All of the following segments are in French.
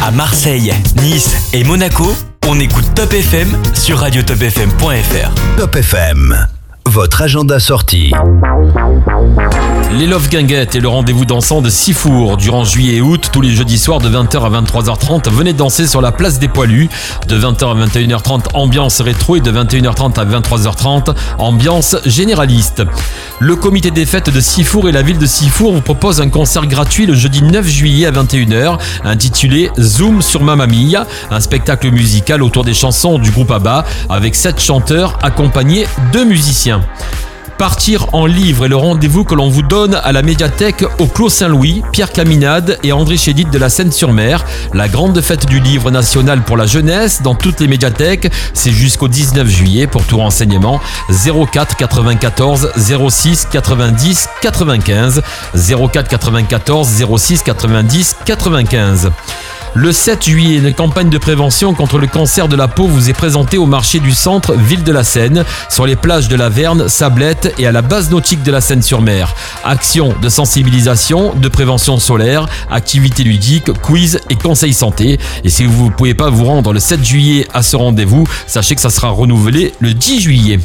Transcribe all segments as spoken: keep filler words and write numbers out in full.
À Marseille, Nice et Monaco, on écoute Top F M sur radio top f m point f r. Top F M, votre agenda sortie. Les Love Guinguettes et le rendez-vous dansant de Sifour. Durant juillet et août, tous les jeudis soirs de vingt heures à vingt-trois heures trente, venez danser sur la place des Poilus. De vingt heures à vingt et une heures trente, ambiance rétro, et de vingt et une heures trente à vingt-trois heures trente, ambiance généraliste. Le comité des fêtes de Sifour et la ville de Sifour vous propose un concert gratuit le jeudi neuf juillet à vingt et une heures, intitulé Zoom sur Mamma Mia, un spectacle musical autour des chansons du groupe ABBA avec sept chanteurs accompagnés de musiciens. Partir en livre est le rendez-vous que l'on vous donne à la médiathèque au Clos Saint-Louis, Pierre Caminade et André Chédid de la Seine-sur-Mer. La grande fête du livre national pour la jeunesse dans toutes les médiathèques, c'est jusqu'au dix-neuf juillet. Pour tout renseignement, zéro quatre quatre-vingt-quatorze zéro six quatre-vingt-dix quatre-vingt-quinze, zéro quatre quatre-vingt-quatorze zéro six quatre-vingt-dix quatre-vingt-quinze. Le sept juillet, une campagne de prévention contre le cancer de la peau vous est présentée au marché du centre Ville de la Seine, sur les plages de la Verne, Sablette et à la base nautique de la Seine-sur-Mer. Action de sensibilisation, de prévention solaire, activités ludiques, quiz et conseils santé. Et si vous ne pouvez pas vous rendre le sept juillet à ce rendez-vous, sachez que ça sera renouvelé le dix juillet.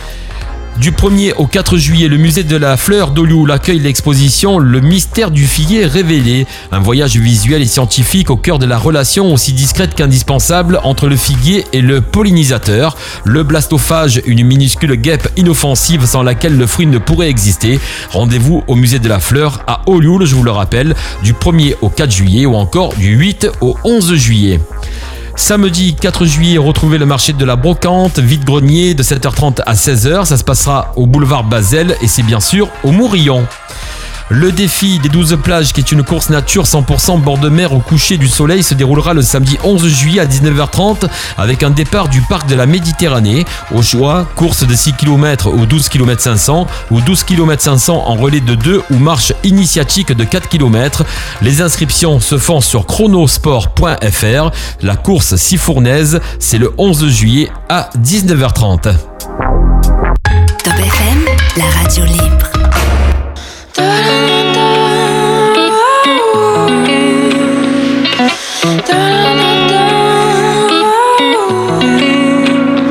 Du premier au quatre juillet, le musée de la fleur d'Olioul accueille l'exposition Le mystère du figuier révélé, un voyage visuel et scientifique au cœur de la relation aussi discrète qu'indispensable entre le figuier et le pollinisateur. Le blastophage, une minuscule guêpe inoffensive sans laquelle le fruit ne pourrait exister. Rendez-vous au musée de la fleur à Olioul, je vous le rappelle, du premier au quatre juillet ou encore du huit au onze juillet. Samedi quatre juillet, retrouvez le marché de la brocante, vide-grenier de sept heures trente à seize heures. Ça se passera au boulevard Basel et c'est bien sûr au Mourillon. Le défi des douze plages, qui est une course nature cent pour cent bord de mer au coucher du soleil, se déroulera le samedi onze juillet à dix-neuf heures trente avec un départ du parc de la Méditerranée. Au choix, course de six kilomètres ou douze kilomètres cinq cents ou douze kilomètres cinq cents en relais de deux ou marche initiatique de quatre kilomètres. Les inscriptions se font sur chronosport point f r. La course sifournaise, c'est le onze juillet à dix-neuf heures trente. Top F M, la radio libre. Da-da.